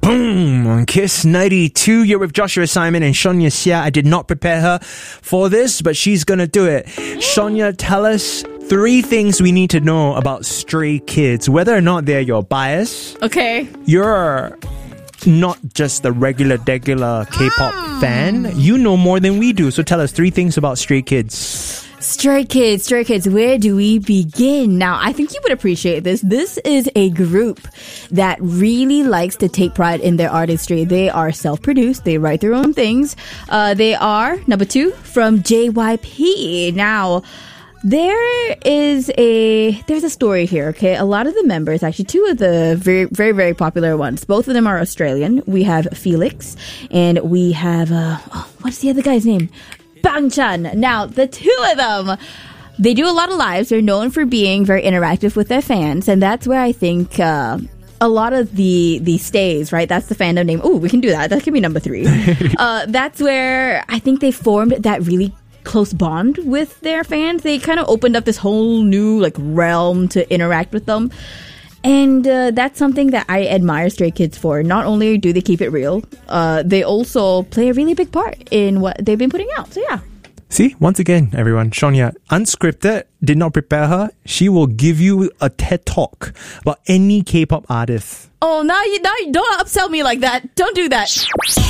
Boom! On Kiss 92, you're with Joshua Simon and Sonia Xia. I did not prepare her for this, but she's gonna do it. Sonia, tell us 3 things we need to know about Stray Kids, whether or not they're your bias. Okay. You're not just the regular K-pop fan. You know more than we do, so tell us 3 things about Stray Kids. Stray Kids, where do we begin? Now, I think you would appreciate this. This is a group that really likes to take pride in their artistry. They are self-produced. They write their own things. They are, number 2, from JYP. Now, there's a story here, okay? A lot of the members, actually 2 of the very, very, very popular ones, both of them are Australian. We have Felix and we have, what's the other guy's name? Bang Chan. Now, the 2 of them, they do a lot of lives. They're known for being very interactive with their fans, and that's where I think a lot of the stays, right? That's the fandom name. Oh, we can do that. That can be number 3. That's where I think they formed that really close bond with their fans. They kind of opened up this whole new realm to interact with them. And that's something that I admire Stray Kids for. Not only do they keep it real, they also play a really big part in what they've been putting out. So yeah. See, once again, everyone, Sonia, unscripted, did not prepare her. She will give you a TED Talk about any K-pop artist. Oh, now you don't upsell me like that. Don't do that.